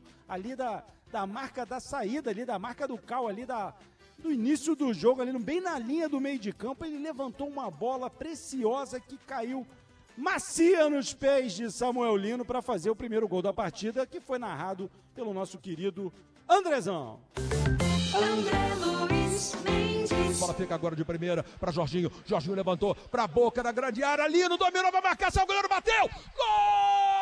ali da marca da saída, ali da marca do Cal, ali do início do jogo, ali bem na linha do meio de campo. Ele levantou uma bola preciosa que caiu macia nos pés de Samuel Lino para fazer o primeiro gol da partida, que foi narrado pelo nosso querido Andrezão. André Luiz Mendes. Bola fica agora de primeira para Jorginho. Jorginho levantou para a boca da grande área. Lino dominou, vai marcar, o goleiro bateu. Gol!